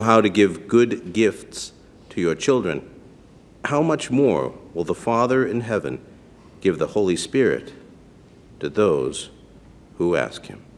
how to give good gifts to your children, how much more will the Father in heaven give the Holy Spirit to those who ask him?